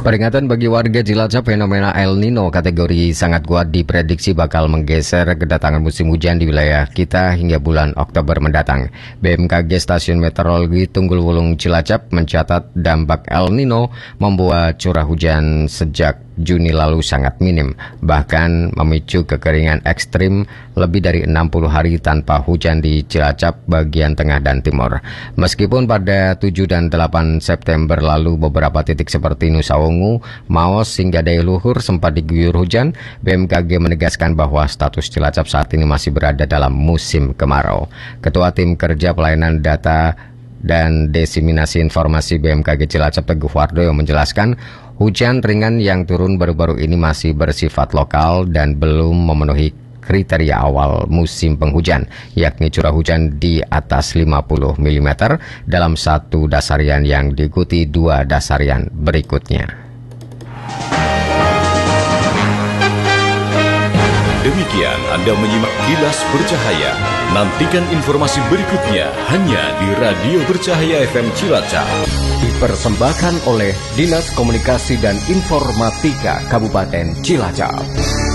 Peringatan bagi warga Cilacap, fenomena El Nino kategori sangat kuat diprediksi bakal menggeser kedatangan musim hujan di wilayah kita hingga bulan Oktober mendatang. BMKG Stasiun Meteorologi Tunggul Wulung Cilacap mencatat dampak El Nino membuat curah hujan sejak Juni lalu sangat minim, bahkan memicu kekeringan ekstrim lebih dari 60 hari tanpa hujan di Cilacap bagian tengah dan timur. Meskipun pada 7 dan 8 September lalu beberapa titik seperti Nusa Ungu, Maos hingga Dayluhur sempat diguyur hujan, BMKG menegaskan bahwa status Cilacap saat ini masih berada dalam musim kemarau. Ketua Tim Kerja Pelayanan Data dan Diseminasi Informasi BMKG Cilacap Teguh Wardoyo menjelaskan, hujan ringan yang turun baru-baru ini masih bersifat lokal dan belum memenuhi kriteria awal musim penghujan, yakni curah hujan di atas 50 mm dalam satu dasarian yang diikuti dua dasarian berikutnya. Demikian Anda menyimak Kilas Bercahaya. Nantikan informasi berikutnya hanya di Radio Bercahaya FM Cilacap. Dipersembahkan oleh Dinas Komunikasi dan Informatika Kabupaten Cilacap.